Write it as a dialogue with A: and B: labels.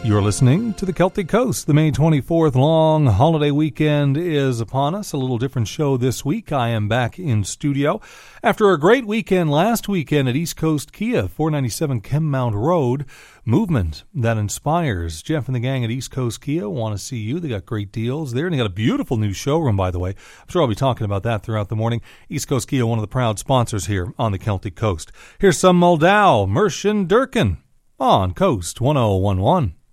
A: You're listening to the Celtic Coast. The May 24th long holiday weekend is upon us. A little different show this week. I am back in studio. After a great weekend last weekend at East Coast Kia, 497 Kenmount Road, movement that inspires. Jeff and the gang at East Coast Kia want to see you. They got great deals there, and they got a beautiful new showroom, by the way. I'm sure I'll be talking about that throughout the morning. East Coast Kia, one of the proud sponsors here on the Celtic Coast. Here's some Moldau, Mersh and Durkin on Coast 1011.